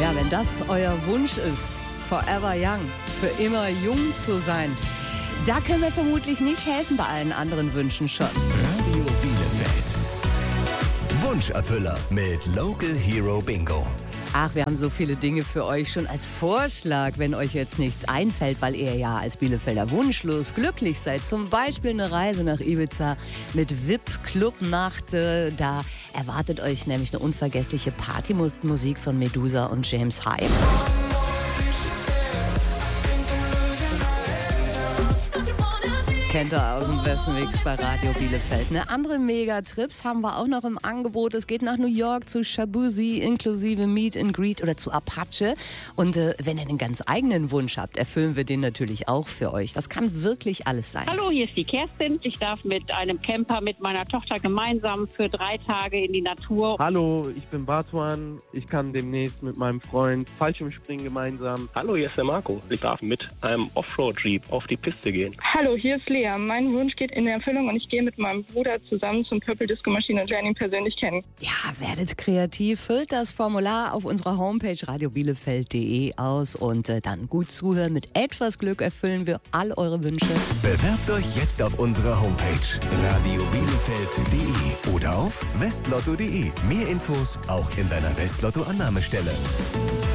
Ja, wenn das euer Wunsch ist, forever young, für immer jung zu sein, da können wir vermutlich nicht helfen, bei allen anderen Wünschen schon. Radio Bielefeld. Wunscherfüller mit Local Hero Bingo. Ach, wir haben so viele Dinge für euch schon als Vorschlag, wenn euch jetzt nichts einfällt, weil ihr ja als Bielefelder wunschlos glücklich seid. Zum Beispiel eine Reise nach Ibiza mit VIP-Clubnacht. Da erwartet euch nämlich eine unvergessliche Partymusik von Medusa und James Hype. Kennt ihr aus dem Westenmix bei Radio Bielefeld. Eine andere Megatrips haben wir auch noch im Angebot. Es geht nach New York zu Shabuzi inklusive Meet and Greet oder zu Apache. Und wenn ihr einen ganz eigenen Wunsch habt, erfüllen wir den natürlich auch für euch. Das kann wirklich alles sein. Hallo, hier ist die Kerstin. Ich darf mit einem Camper mit meiner Tochter gemeinsam für 3 Tage in die Natur. Hallo, ich bin Bartuan. Ich kann demnächst mit meinem Freund Fallschirmspringen gemeinsam. Hallo, hier ist der Marco. Ich darf mit einem Offroad-Jeep auf die Piste gehen. Hallo, hier ist Lea. Mein Wunsch geht in Erfüllung und ich gehe mit meinem Bruder zusammen zum Purple Disco Machine und lerne ihn persönlich kennen. Ja, werdet kreativ, füllt das Formular auf unserer Homepage radiobielefeld.de aus und dann gut zuhören. Mit etwas Glück erfüllen wir all eure Wünsche. Bewerbt euch jetzt auf unserer Homepage radiobielefeld.de oder auf westlotto.de. Mehr Infos auch in deiner Westlotto-Annahmestelle.